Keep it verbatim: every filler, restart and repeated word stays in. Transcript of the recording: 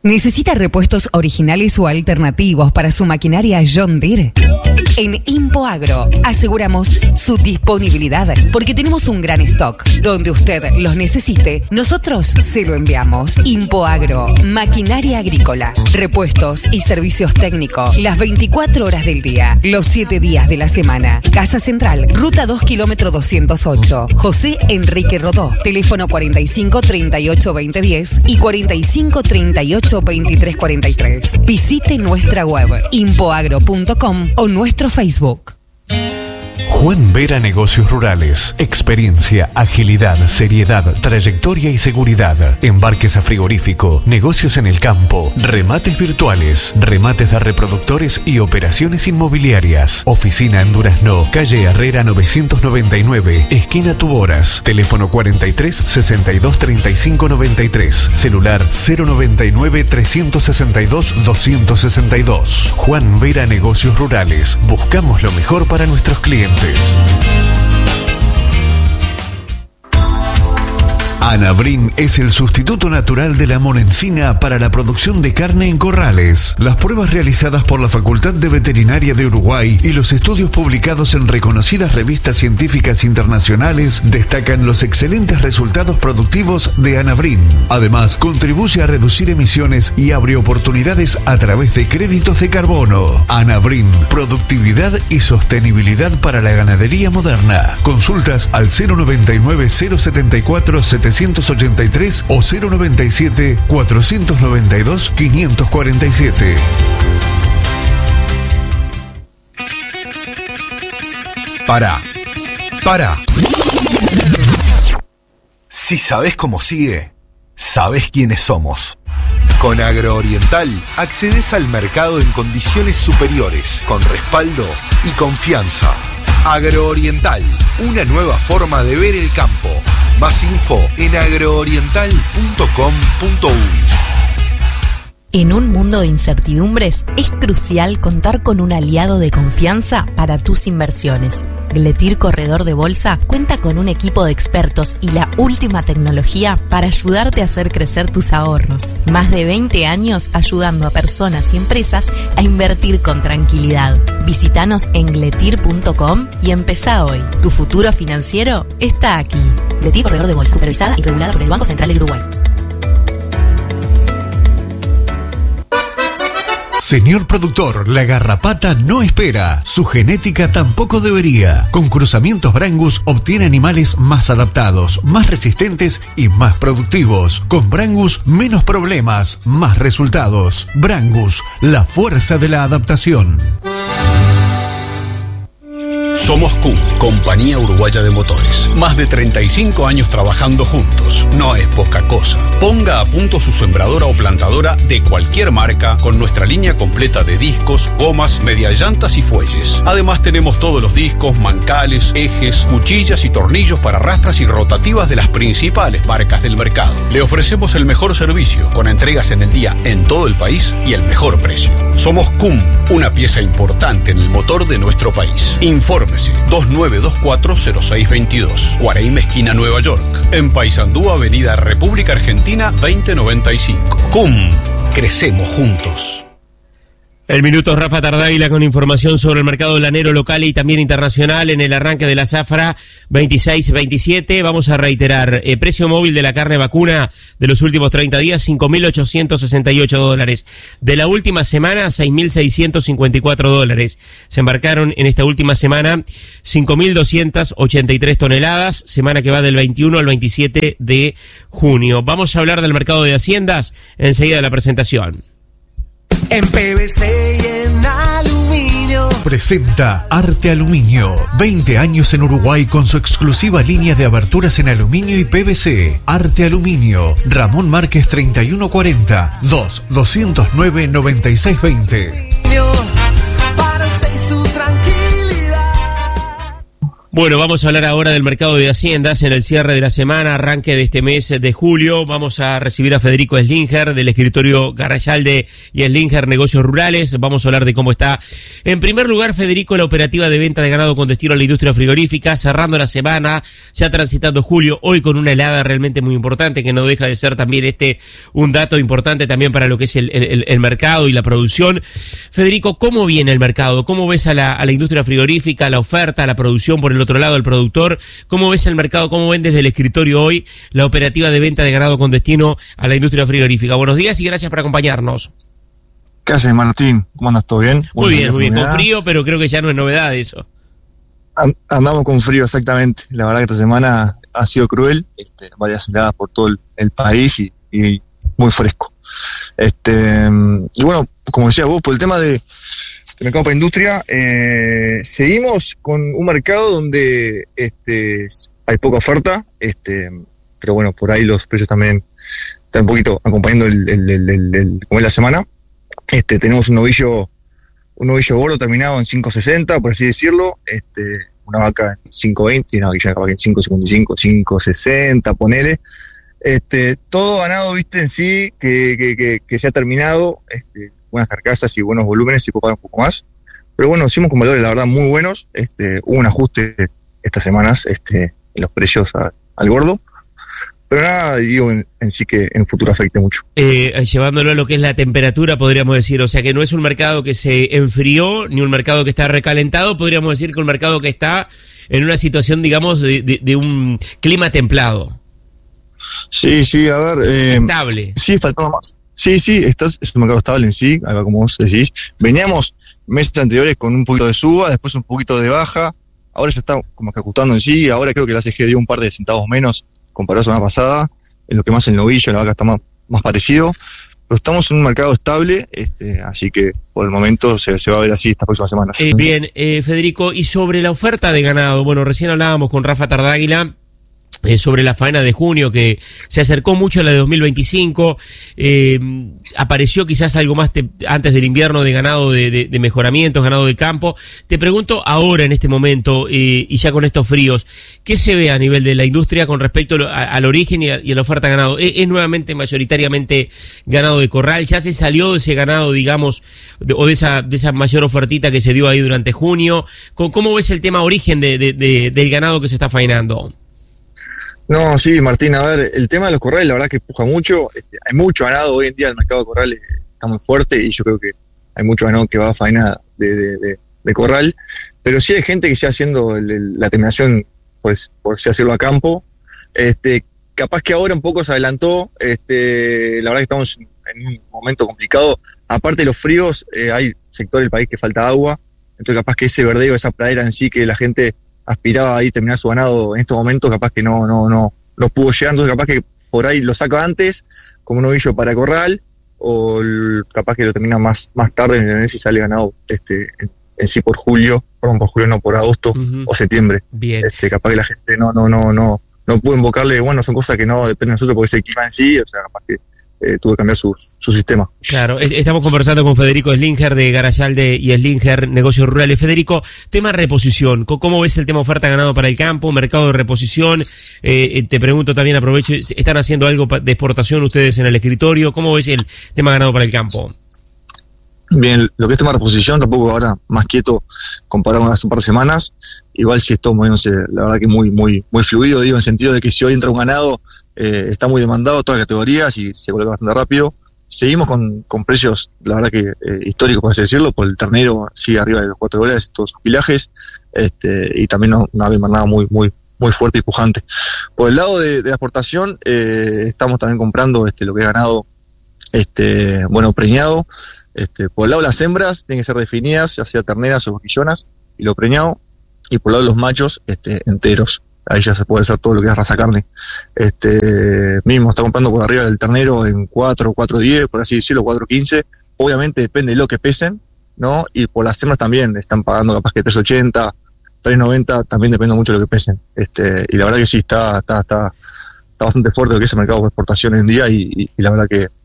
¿Necesita repuestos originales o alternativos para su maquinaria John Deere? En ImpoAgro aseguramos su disponibilidad porque tenemos un gran stock. Donde usted los necesite, nosotros se lo enviamos. ImpoAgro, maquinaria agrícola, repuestos y servicios técnicos las veinticuatro horas del día, los siete días de la semana. Casa Central, Ruta dos, kilómetro doscientos ocho. José Enrique Rodó. Teléfono cuarenta y cinco, treinta y ocho, veinte, diez y cuarenta y cinco, treinta y ocho, veintitrés, cuarenta y tres. Visite nuestra web impoagro punto com o nuestro Facebook. Juan Vera Negocios Rurales. Experiencia, agilidad, seriedad, trayectoria y seguridad. Embarques a frigorífico, negocios en el campo, remates virtuales, remates de reproductores y operaciones inmobiliarias. Oficina en Durazno, calle Herrera novecientos noventa y nueve, esquina Tuboras. Teléfono cuarenta y tres, sesenta y dos, treinta y cinco, noventa y tres. Celular cero noventa y nueve, trescientos sesenta y dos, doscientos sesenta y dos. Juan Vera Negocios Rurales. Buscamos lo mejor para nuestros clientes. Anabrin es el sustituto natural de la monencina para la producción de carne en corrales. Las pruebas realizadas por la Facultad de Veterinaria de Uruguay y los estudios publicados en reconocidas revistas científicas internacionales destacan los excelentes resultados productivos de Anabrin. Además, contribuye a reducir emisiones y abre oportunidades a través de créditos de carbono. Anabrin, productividad y sostenibilidad para la ganadería moderna. Consultas al cero noventa y nueve, cero setenta y cuatro, setecientos ochenta y tres o cero noventa y siete, cuatrocientos noventa y dos, quinientos cuarenta y siete. Para. Para. Si sabés cómo sigue, sabés quiénes somos. Con Agrooriental accedes al mercado en condiciones superiores, con respaldo y confianza. Agrooriental, una nueva forma de ver el campo. Más info en agrooriental punto com punto uy. En un mundo de incertidumbres, es crucial contar con un aliado de confianza para tus inversiones. Gletir Corredor de Bolsa cuenta con un equipo de expertos y la última tecnología para ayudarte a hacer crecer tus ahorros. Más de veinte años ayudando a personas y empresas a invertir con tranquilidad. Visítanos en gletir punto com y empezá hoy. Tu futuro financiero está aquí. Gletir Corredor de Bolsa, supervisada y regulada por el Banco Central del Uruguay. Señor productor, la garrapata no espera. Su genética tampoco debería. Con cruzamientos Brangus obtiene animales más adaptados, más resistentes y más productivos. Con Brangus, menos problemas, más resultados. Brangus, la fuerza de la adaptación. Somos C U M, Compañía Uruguaya de Motores. Más de treinta y cinco años trabajando juntos. No es poca cosa. Ponga a punto su sembradora o plantadora de cualquier marca con nuestra línea completa de discos, gomas, mediallantas y fuelles. Además tenemos todos los discos, mancales, ejes, cuchillas y tornillos para rastras y rotativas de las principales marcas del mercado. Le ofrecemos el mejor servicio, con entregas en el día en todo el país y el mejor precio. Somos C U M, una pieza importante en el motor de nuestro país. Infórmese dos nueve dos cuatro, cero seis dos dos, Guaraíma esquina Nueva York. En Paysandú, Avenida República Argentina veinte noventa y cinco. C U M, crecemos juntos. El minuto Rafa Tardáguila con información sobre el mercado lanero local y también internacional en el arranque de la zafra veintiséis veintisiete. Vamos a reiterar, eh, precio móvil de la carne vacuna de los últimos treinta días, cinco mil ochocientos sesenta y ocho dólares. De la última semana, seis mil seiscientos cincuenta y cuatro dólares. Se embarcaron en esta última semana cinco mil doscientas ochenta y tres toneladas, semana que va del veintiuno al veintisiete de junio. Vamos a hablar del mercado de haciendas enseguida de la presentación. En P V C y en aluminio. Presenta Arte Aluminio. veinte años en Uruguay con su exclusiva línea de aberturas en aluminio y P V C. Arte Aluminio. Ramón Márquez treinta y uno cuarenta, dos, doscientos nueve, noventa y seis veinte. Para usted y su tranquilidad. Bueno, vamos a hablar ahora del mercado de haciendas en el cierre de la semana, arranque de este mes de julio. Vamos a recibir a Federico Slinger del escritorio Garayalde y Slinger Negocios Rurales. Vamos a hablar de cómo está. En primer lugar, Federico, la operativa de venta de ganado con destino a la industria frigorífica, cerrando la semana, ya transitando julio, hoy con una helada realmente muy importante, que no deja de ser también este un dato importante también para lo que es el, el, el mercado y la producción. Federico, ¿cómo viene el mercado? ¿Cómo ves a la, a la industria frigorífica, la oferta, la producción por el otro lado, el productor? ¿Cómo ves el mercado? ¿Cómo ven desde el escritorio hoy la operativa de venta de ganado con destino a la industria frigorífica? Buenos días y gracias por acompañarnos. ¿Qué haces, Martín? ¿Cómo andas? ¿Todo bien? Muy bien, muy bien. Con frío, pero creo que ya no es novedad eso. Andamos con frío, exactamente. La verdad que esta semana ha sido cruel, este, varias heladas por todo el, el país y, y muy fresco. Este, y bueno, como decías vos, por el tema de el mercado para industria, eh, seguimos con un mercado donde este, hay poca oferta, este, pero bueno, por ahí los precios también están un poquito acompañando el, el, el, el, el como es la semana. Este, tenemos un novillo, un novillo gordo terminado en cinco sesenta, por así decirlo, este, una vaca en cinco veinte y una vaquilla en cinco cincuenta y cinco, cinco sesenta, ponele. Este, todo ganado, viste, en sí, que, que, que, que se ha terminado, este, buenas carcasas y buenos volúmenes, y puedo pagar un poco más. Pero bueno, hicimos con valores, la verdad, muy buenos. Este, hubo un ajuste estas semanas este, en los precios a, al gordo. Pero nada, digo, en, en sí que en futuro afecte mucho. Eh, llevándolo a lo que es la temperatura, podríamos decir, o sea que no es un mercado que se enfrió, ni un mercado que está recalentado, podríamos decir que un mercado que está en una situación, digamos, de, de, de un clima templado. Sí, sí, a ver... Eh, estable. Sí, faltaba más. Sí, sí, estás, es un mercado estable en sí, como vos decís. Veníamos meses anteriores con un poquito de suba, después un poquito de baja, ahora ya está como que ajustando en sí, ahora creo que la C G dio un par de centavos menos comparado a la semana pasada, en lo que más el novillo, la vaca está más, más parecido, pero estamos en un mercado estable, este, así que por el momento se, se va a ver así estas próximas semanas. Eh, bien, eh, Federico, y sobre la oferta de ganado, bueno, recién hablábamos con Rafa Tardáguila, Eh, sobre la faena de junio, que se acercó mucho a la de dos mil veinticinco, eh, apareció quizás algo más te, antes del invierno de ganado de, de, de mejoramientos, ganado de campo. Te pregunto ahora, en este momento, eh, y ya con estos fríos, ¿qué se ve a nivel de la industria con respecto a, al origen y a, y a la oferta de ganado? ¿Es, es nuevamente mayoritariamente ganado de corral? ¿Ya se salió de ese ganado, digamos, de, o de esa, de esa mayor ofertita que se dio ahí durante junio? ¿Cómo, cómo ves el tema origen de, de, de, del ganado que se está faenando? No, sí, Martín, a ver, el tema de los corrales, la verdad que empuja mucho. Este, hay mucho ganado hoy en día, el mercado de corrales está muy fuerte y yo creo que hay mucho ganado que va a faena de, de, de, de corral, pero sí hay gente que está haciendo el, el, la terminación, pues, por así decirlo, a campo. Este, capaz que ahora un poco se adelantó, este, la verdad que estamos en un momento complicado. Aparte de los fríos, eh, hay sector del país que falta agua, entonces capaz que ese verdeo, esa pradera en sí que la gente aspiraba ahí terminar su ganado en estos momentos, capaz que no no no no pudo llegar, entonces capaz que por ahí lo saca antes como un novillo para corral, o el, capaz que lo termina más más tarde, ¿entendés? Si sale ganado este en, en sí por julio, perdón, por julio no, por agosto uh-huh. o septiembre. Bien. Este, capaz que la gente no no no no no pudo invocarle, bueno, son cosas que no dependen de nosotros porque es el clima en sí, o sea, capaz que Eh, tuvo que cambiar su, su sistema. Claro, estamos conversando con Federico Slinger de Garayalde y Slinger Negocios Rurales. Federico, tema reposición, ¿cómo ves el tema oferta ganado para el campo, mercado de reposición? Eh, te pregunto también, aprovecho, ¿están haciendo algo de exportación ustedes en el escritorio? ¿Cómo ves el tema ganado para el campo? Bien, lo que es tema de reposición, tampoco ahora más quieto comparado con hace un par de semanas, igual si esto moviéndose, la verdad que muy muy muy fluido, digo, en el sentido de que si hoy entra un ganado, eh, está muy demandado todas las categorías y se coloca bastante rápido. Seguimos con, con precios, la verdad que eh, históricos, por así decirlo, por el ternero sigue arriba de los cuatro dólares, todos sus pilajes, este, y también no, una demandada muy muy muy fuerte y pujante. Por el lado de, de la exportación, eh, estamos también comprando este lo que he ganado, este bueno, preñado. Este, por el lado de las hembras tienen que ser definidas, ya sea terneras o boquillonas, y lo preñado, y por el lado de los machos, este, enteros. Ahí ya se puede hacer todo lo que es raza carne. Este, mismo está comprando por arriba del ternero en cuatro, cuatro diez, por así decirlo, cuatro quince. Obviamente depende de lo que pesen, ¿no? Y por las hembras también están pagando capaz que tres ochenta, tres noventa, también depende mucho de lo que pesen. Este, y la verdad que sí, está, está, está, está bastante fuerte lo que es el mercado de exportación hoy en día, y, y, y la verdad que